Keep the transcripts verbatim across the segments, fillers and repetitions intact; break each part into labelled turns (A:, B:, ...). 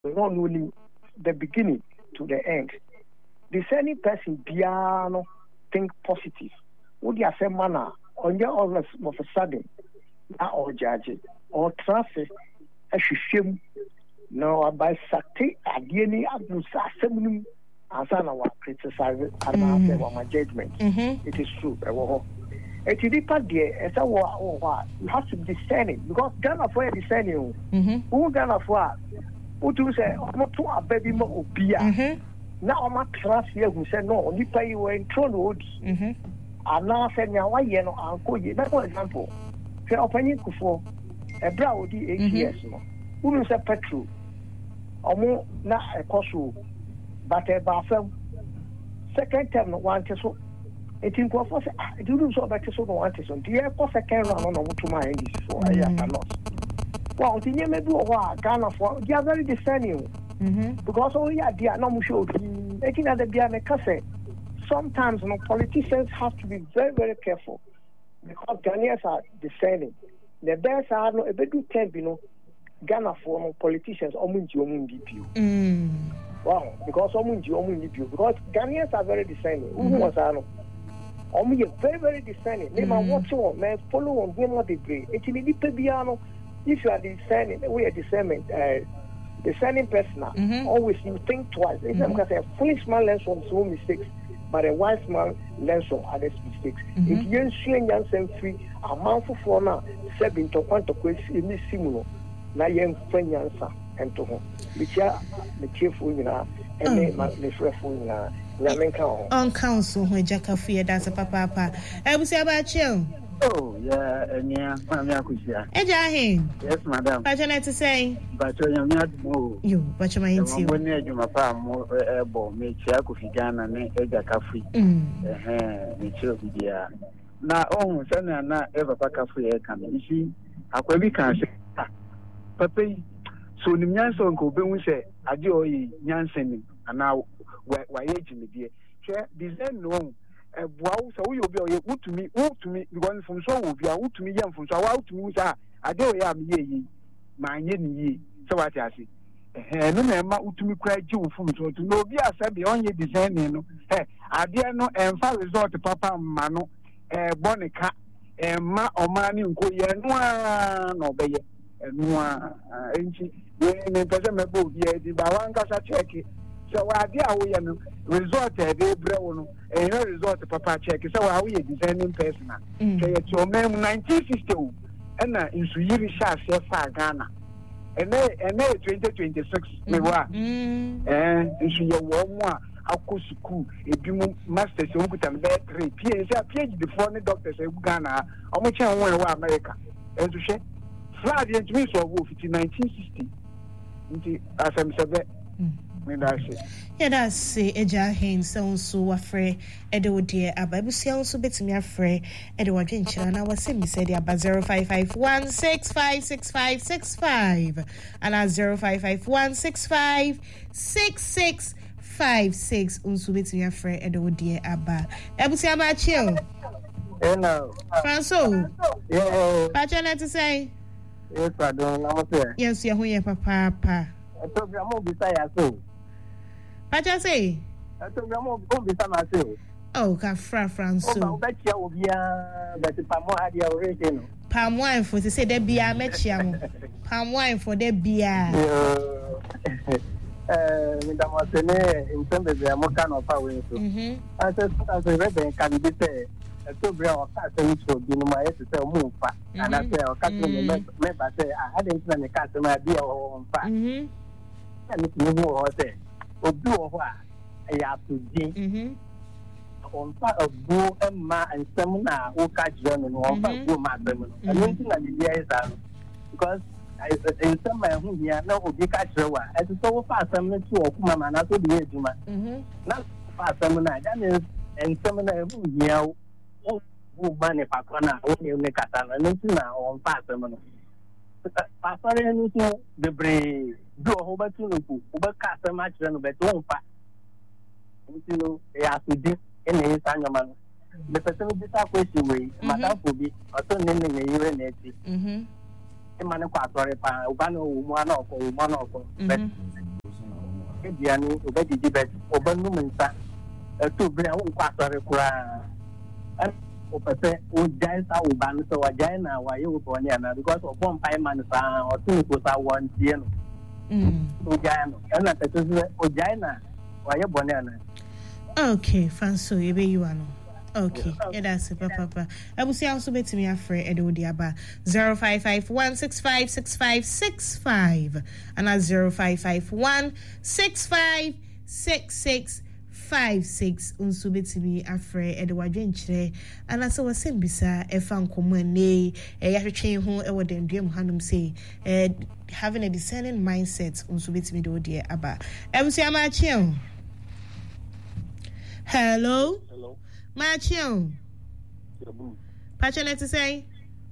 A: not only the beginning to the end. Discerning person piano think positive. Would you say manner on your all of a sudden or judge it or traffic as you shame no by sati adieni abusa seminum asana wa criticize and answer my judgment. It is true. It is deeper there as a war you have to be discerning because Ghana for discerning who Ghana for who to say not to a baby more obia. Now I'm a class here who said no, only pay you in Trollwood. And now I said, now I know Uncle. That's one example. Say, opening for a brow, the eight years. Who is a petrol? Or more not a costu, but a bathroom. Second term, one so. It in for I do so better so one so. Dear, for second round on to my end so I cannot. Well, the year may do a while, Ghana for they are very discerning. Mm-hmm. Because all your dear no show making at the Biana Casse. Sometimes you know, politicians have to be very, very careful because Ghanaians are discerning. The best are no a bit ten you know Ghana for politicians almost you D P U. Wow, because almost you D P U because Ghanaians are very discerning. Who was I Almost very, very discerning. They might watch on man follow on game what they bring. It will be piano if you are discerning, we are discernment. Uh, The discerning person mm-hmm. always you think twice. It's mm-hmm. because a foolish man learns from his own mistakes, but a wise man learns from others' mistakes. If you ain't seeing young free, a man for four now, seven to one to question in this similar, now young friend answer and to home. The chair, the cheerful in her, and the fearful in her.
B: On council, when Jacka fear that's a papa. I will say about you.
C: Oh, yeah, and yeah, I'm Yakusia.
B: Ejahin.
C: Yes, madam.
B: What you like to say?
C: But you're not more.
B: You, what you mean to?
C: When you're my palm, more airborne, make Yakufigana and Ejakafi. Eh, Michio. Now, oh, Sana, not ever back a free air coming. You see, I will be cancer. Papa, so the Yanson Uncle Ben say, I do Yansen, and now why age me, dear. Share design no. Wow, so you be good to me, good to me, going from so will be out to me, young from so out to me, sir. I do am ye, my ye, so what I say. Eh, no, Mamma, to me cry you from so to know, be a said the only design, eh, I dare no and far resort to Papa Mano, eh, Bonica, eh, ma or money, and go ye, no, obey, and no, ain't she, when in Pajama book, ye, the Barangas check it. So I dear we are resort a day brown and no resort to Papa check. So how we are designing personal. Say it's your name nineteen sixty and in Suyiri Shah Sefa Ghana. And then and then twenty twenty six me wa. And in Suya Woma, Akusuku, a Bimu Master Sunkutan Bed three P H D before the doctors of Ghana, or much I want America. And to share Friday and Miss of Wolf in nineteen sixty. As I'm said.
B: Yeah, that's it. Ejahin sounds so afraid. Edo dear, Ababu sounds so bit me afraid. Edo Adventure, and I was saying, said about zero five five one six five six five six five and at zero five five one six five six six five six. Unso bit me afraid. Edo dear, Abba. Ebu say about chill.
C: Hello,
B: Franco.
C: Yeah,
B: what you like to say?
C: Yes, I don't know.
B: Yes, you're here, Papa.
C: I told you I'm going to be tired.
B: What you say?
C: I told you I'm going to be tired.
B: Oh, Kafra Franco.
C: Oh, bet you will be a but the palm wine had already.
B: Palm wine for to say there be a match. Palm wine for there be a.
C: Uh, Madam Wasene, in terms of the American of power. Mm-hmm. As a as a reverend candidate, I told you our cousin should be my to tell move. And I say, our cousin member say, I hadn't seen a customer be our own fact. And it's moving or say, or do what I have to do. On part of Boo and Ma and Semina who catch them and one part Boo Ma Semina. And one thing that the idea is because in some man who we are now will be catch the one. As so far, some to Okuma and I told the age, not far Semina. That means and Semina who here who money Pakana, only in the Catana, and then on fast Semina. Papa, the brave do a whole bunch of people who cast a match and a better one part. You know, they have to do any time. The person who did that question way, Madame Fubi, or so naming a urinating. A man of Quatori, one or one of one of
D: Ediani, Obedi Dibet, Obanumenta, a two brilliant quarter cry. And Opepe, who giants are Uban, so a giant, why you born because of one five man or two was our one yen. Ujana, and that is Ujana, why you born.
B: Okay, Franco, you be you ano. Okay, yeah, that's it, Papa. I will see also bet me afraid Edo Diaba zero five five one six five six five six five and at zero five five one six five six six five six. Unsu bet me afraid Edo Wadrenche and as I was saying, Bisa, a fan common nay, a yachain who ever den dream Hanum say, having a discerning mindset. Unsu bet me do dear Abba. I will see a match. Hello.
E: Hello.
B: Machio. Pacha let to say?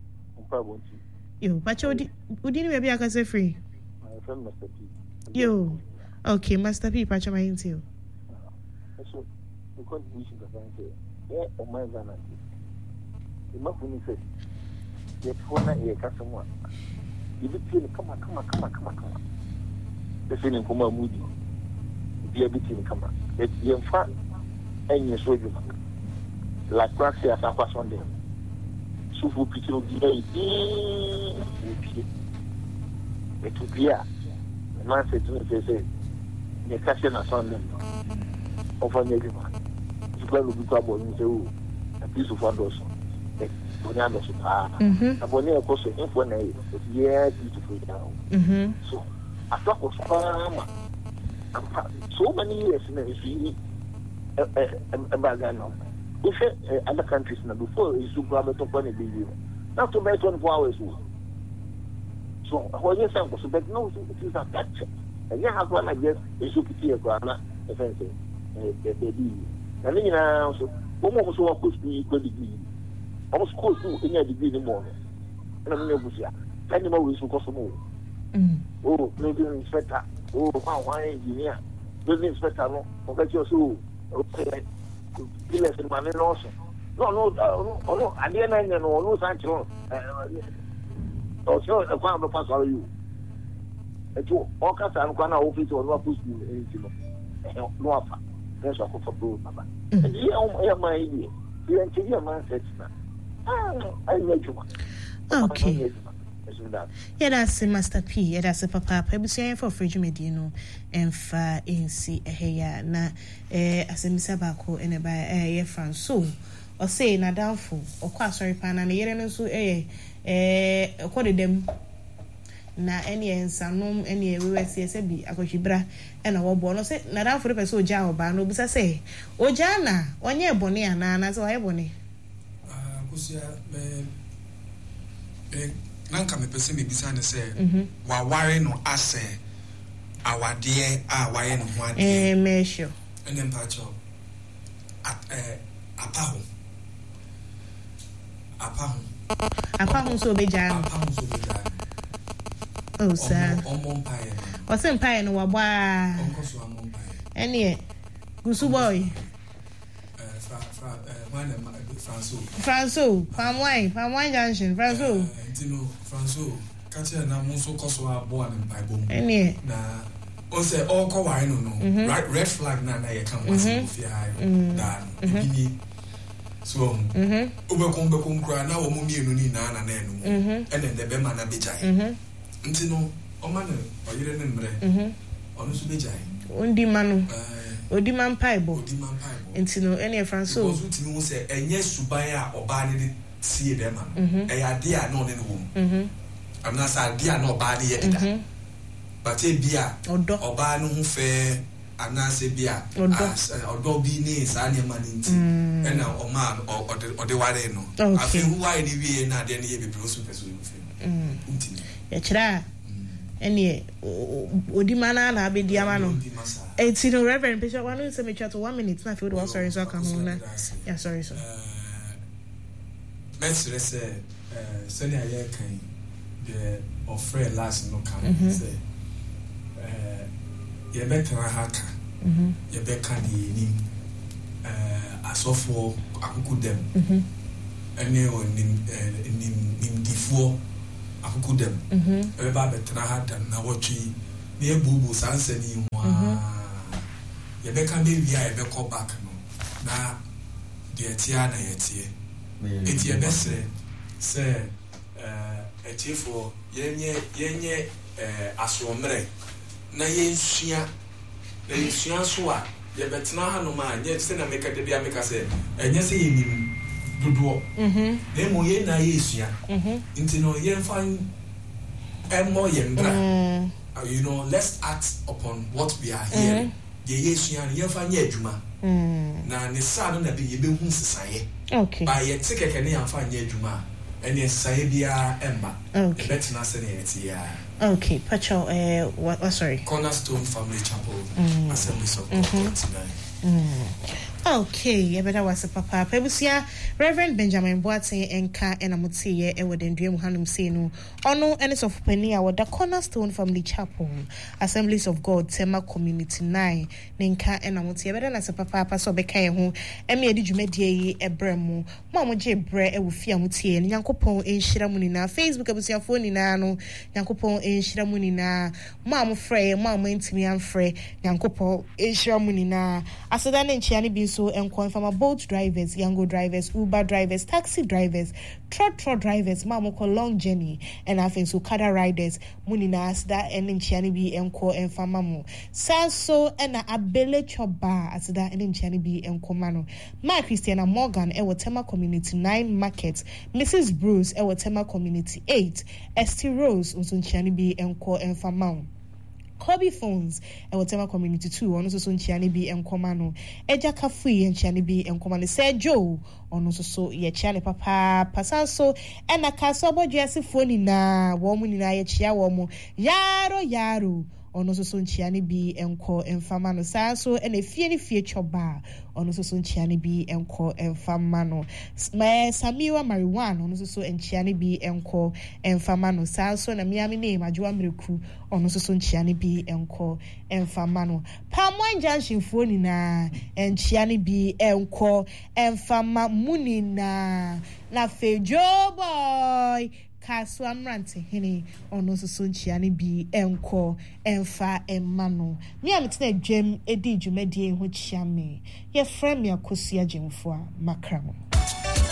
B: Yo, Pacha, would you maybe I can say free?
E: My friend Master P.
B: Yo. Okay, Master P, Pacha, my into.
E: So, the contribution of the answer. Yeah, on my vanity. The Mapuni says, yet for not a customer. You be feeling, come on, come on, come on, come on, come on. The feeling come on, moody. Be a bit in come on. It's your fun. And you saw you. Like Praxia Sapa Sunday. So for people to be it will be a man said to me, they say, the question of Sunday of an everyone. You will be trouble and say, oh, a piece of one also. Bonanda Supa. A Bonia Costa, if one a year beautiful now. So I talk of farmer. So many years in the city. Bagano. If other countries now before is to grab a top on a baby. Not to make twenty-four hours. So, what you say was but no, it is a catch. And you have one, I guess, is to be a grana, offensive, a baby. And then now, so almost so could be equal degree. Almost close to any degree in the morning. And I'm never here. Ten more weeks will cost more. Oh, maybe an inspector. Oh, why engineer? Building inspector, no, forget your soul. Okay, let's see my also. No, no, no, no, I didn't know, no, Sancho. Also, a farmer pass all you. All kinds of kind of office or not push you anything. No offer. That's what for proof, Papa. And you are my idea. You and your man said, I make you one.
B: Okay. Yeah, that's a Master P. Yeah, that's a Papa. I was saying for Fridge Medino and far in see a hair na eh as a Misabako and a by a Franco or say na downfall or quite sorry pan and a so eh eh according them na any and some any we were C S B Akojibra and a wobble say na down for the person Jao Bano bisa say O Jana on your bonny and Nana so I bonny.
F: Ah, Kusia eh nanka me pese me bisa ne se wa ware no ase awade a waye no ho ade
B: eh me sure
F: ene mpacho eh apaho apaho
B: apaho so be jan
F: apaho so be jan
B: oh sir
F: omon pae
B: o se pae no wa ba
F: onko so omon pae
B: ene gusu boy
F: eh fra fra eh wana Franco
B: Franco palm wine palm wine junction Franco
F: Tino Franco katia na muso koso abo an Bible
B: ene
F: na o se all ko wine no no red flag na na ye kan wasi fi ha da bini so mhm obekom bekom kra na wo mo mienu ni na na na enu ene de be ma na bejai mhm ntino o ma na o yire ne mbre mhm onu su bejai
B: ondi manu odi man paibo
F: odi man paibo
B: ntino ene Franco
F: o su timi wo se enye suban a oba ne sie dem ma e ya de a no ne wo mhm amna sa de a no oba ne ye dida but e bia oba no hu fe amna se bia odo bi ni sa ne ma ni nti e na o ma o de ware no afi hu wa ni wie na de ne ye bebre so peso yo fe mhm ntini
B: ya kira ene odi mana na abedi ama no it's no reverend bishop one say me chat one minute na feel what sorry so kan ho na yeah sorry so
F: let's say uh send ya kan the offer last no kan say eh ye better haka mhm ye be kan ni eh asofo akuku dem mhm ene o nim nim nim difo akuku dem mhm e ba better haka na watchi na ebubu sansani ho the become be we are call back no na the tia na yetie it ye best say uh a chief for yenye yenye uh asomre na yensua na yensua so a ye betena ha no ma nye se na meka de bia meka se enye se yenim dodo mhm na mo ye na yensua mhm nti no ye fan emo ye ndra you know, let's act upon what we are hearing. The yesua ni yemfa nya adwuma. Na ne sa no na be yebe hu sesaye. Okay. Ba ye tike ke ne yemfa nya adwuma. Ene sesaye bia emba. Okay. Betina se ne yeti ya.
B: Okay, Pacho eh what oh, sorry.
F: Cornerstone Family Chapel mm. Assemblies of God mm-hmm. tonight.
B: Mm. Okay, yeah, but that was a papa. Pebusia, Reverend Benjamin Boateng Enka and Amutie, and with Andrew Muhanum Senu, Ono and it's of Penia, with the Cornerstone Family Chapel, Assemblies of God, Tema Community nine, Nenka and Amutie, but then as a papa, so Beka, who Emmy did you medie a bremo, Mamma J. Bre, a Wufia Mutie, and Yankopon in Shiramunina, Facebook, Abusia phone in Nano, Yankopon in Shiramunina, Mamma Frey, Mamma Intimian Frey, Yankopon in Shiramunina, as a dan in Chiani be so and coin from a boat drivers, Yango drivers, Uber drivers, taxi drivers, trot-trot drivers, Mamoko long journey, and I think so Kada riders, Muninas that and in Chiani be and co and Famamu. Sanso and a Abele Choba as that and in Chiani be and Comano. My Christiana Morgan, Ewatema Community nine Markets, Missus Bruce, Ewatema Community eight, Esty Rose, Unsun Chiani be and co and Famamu. Kobe Phones, and whatever community two, on also Chiani B and Comano, Eja Kafui and Chiani B and Comano, said Joe, on also so ye Chiani Papa, Pasaso, and a Casobo Jesse Fonina, woman in a chia womo, Yaro Yaro. Ono so Chiani B and Co and Famano Saso and a fiany future bar ono so Chiani B and Co and Famano my Samiwa Marijuana ono so and Chiani B and Co and Famano Saso and a Miami name a Juamri crew ono so Chiani B and Co and Famano Palmoin Junction Fonina and Chiani B and Co and Fama Munina La Fe Joe Boy Kaso amrante hene ono so so Chiani bi enko emfa emmano me ametina dwam edi dwumadie ho chiame ye frame akosia jemfo a makramo